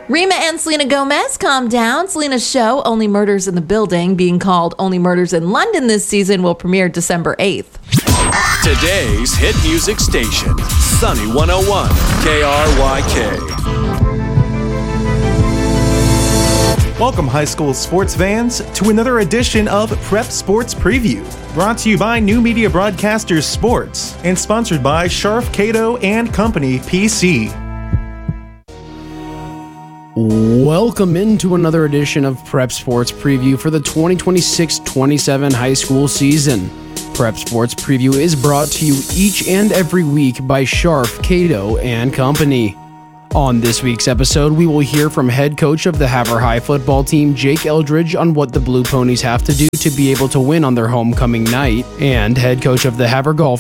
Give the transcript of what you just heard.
Rima and Selena Gomez, calm down. Selena's show, Only Murders in the Building, being called Only Murders in London this season, will premiere December 8th. Today's hit music station, Sunny 101, KRYK. Welcome, high school sports fans, to another edition of Prep Sports Preview, brought to you by New Media Broadcasters Sports and sponsored by Scharf, Cato and Company, PC. Welcome into another edition of Prep Sports Preview for the 2026-27 high school season. Prep Sports Preview is brought to you each and every week by Scharf, Cato and Company. On this week's episode, we will hear from head coach of the Havre High football team, Jake Eldridge, on what the Blue Ponies have to do to be able to win on their homecoming night, and head coach of the Havre golf